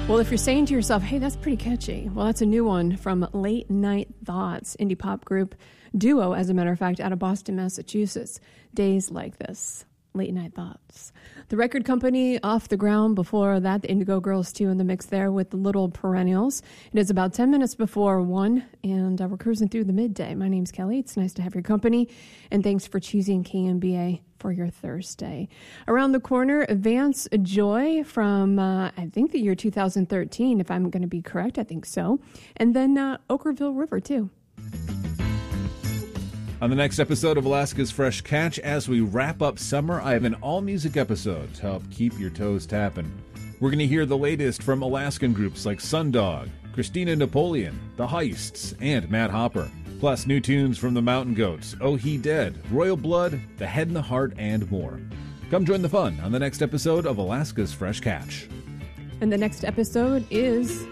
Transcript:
Well, if you're saying to yourself, hey, that's pretty catchy, well, that's a new one from Late Night Thoughts, indie pop group duo, as a matter of fact, out of Boston, Massachusetts. Days Like This, Late Night Thoughts. The record company off the ground before that, the Indigo Girls, too, in the mix there with the Little Perennials. It is about 10 minutes before 1, and we're cruising through the midday. My name's Kelly. It's nice to have your company, and thanks for choosing KMBA for your Thursday. Around the corner, Vance Joy from, I think, the year 2013, if I'm going to be correct. I think so. And then Okkervil River, too. On the next episode of Alaska's Fresh Catch, as we wrap up summer, I have an all-music episode to help keep your toes tapping. We're going to hear the latest from Alaskan groups like Sundog, Christina Napoleon, The Heists, and Matt Hopper. Plus new tunes from the Mountain Goats, Oh He Dead, Royal Blood, The Head and the Heart, and more. Come join the fun on the next episode of Alaska's Fresh Catch. And the next episode is